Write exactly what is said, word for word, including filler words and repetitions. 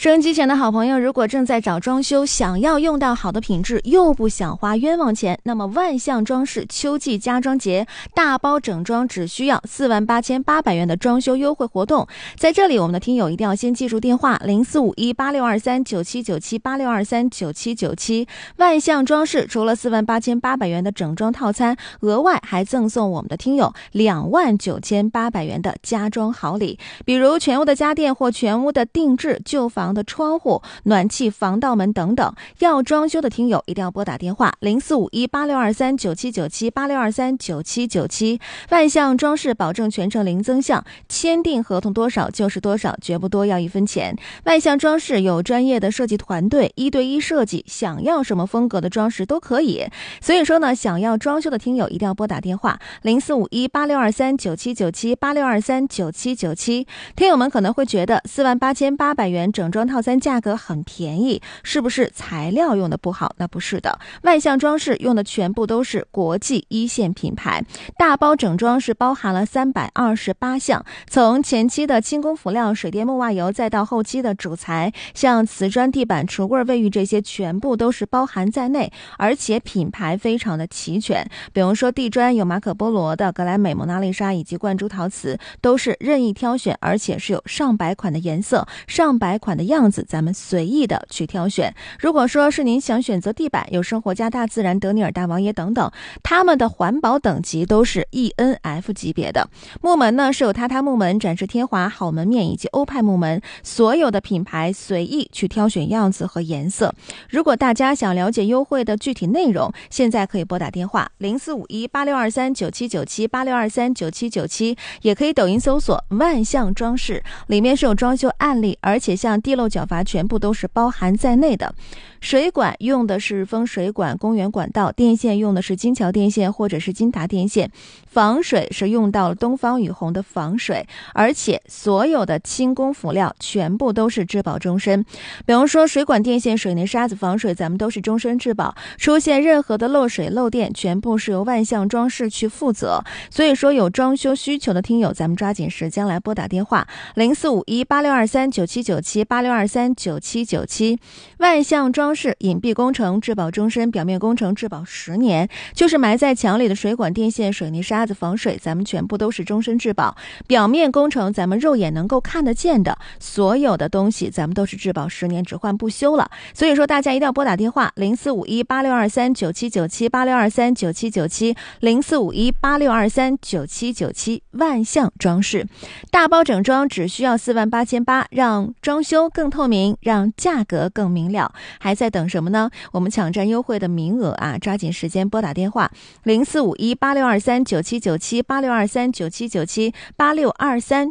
收音机前的好朋友，如果正在找装修，想要用到好的品质，又不想花冤枉钱，那么万象装饰秋季家装节大包整装只需要四万八千八百元的装修优惠活动。在这里，我们的听友一定要先记住电话零四五一八六二三九七九七八六二三九七九七。万象装饰除了四万八千八百元的整装套餐，额外还赠送我们的听友两万九千八百元的家装好礼，比如全屋的家电或全屋的定制、旧房的窗户、暖气、防盗门等等。要装修的听友一定要拨打电话零四五一八六二三九七九七八六二三九七九七。万象装饰保证全程零增项，签订合同多少就是多少，绝不多要一分钱。万象装饰有专业的设计团队，一对一设计，想要什么风格的装饰都可以。所以说呢，想要装修的听友一定要拨打电话零四五一八六二三九七九七八六二三九七九七。听友们可能会觉得四万八千八百元整装套餐价格很便宜，是不是材料用的不好？那不是的，万象装饰用的全部都是国际一线品牌，大包整装是包含了三百二十八项，从前期的轻工辅料、水电木瓦油，再到后期的主材，像瓷砖、地板、橱柜、卫浴这些全部都是包含在内，而且品牌非常的齐全。比如说地砖有马可波罗的、格莱美、蒙娜丽莎以及灌珠陶瓷，都是任意挑选，而且是有上百款的颜色、上百款的样子，咱们随意的去挑选。如果说是您想选择地板，有生活家、大自然、德尼尔、大王爷等等，他们的环保等级都是 E N F 级别的。木门呢是有榻榻木门、展示天华、好门面以及欧派木门，所有的品牌随意去挑选样子和颜色。如果大家想了解优惠的具体内容，现在可以拨打电话零四五一八六二三九七九七八六二三九七九七，也可以抖音搜索万象装饰，里面是有装修案例，而且像地漏角阀全部都是包含在内的。水管用的是风水管、公园管道，电线用的是金桥电线或者是金达电线，防水是用到了东方雨虹的防水，而且所有的轻工辅料全部都是质保终身。比方说水管、电线、水泥沙子防水，咱们都是终身质保，出现任何的漏水漏电全部是由万象装饰去负责。所以说有装修需求的听友，咱们抓紧时间来拨打电话零四五一八六二三九七九七八六二三九七九七。万象装饰隐蔽工程质保终身，表面工程质保十年，就是埋在墙里的水管、电线、水泥沙子防水，咱们全部都是终身质保。表面工程咱们肉眼能够看得见的所有的东西，咱们都是质保十年，只换不修了。所以说大家一定要拨打电话零四五一八六二三九七九七八六二三九七九七零四五一八六二三九七九七。万象装饰大包整装只需要四万八千八，让装修更透明，让价格更明了。还在等什么呢？我们抢占优惠的名额啊，抓紧时间拨打电话零四五一八六二三九七九七八六二三九七九七八六二三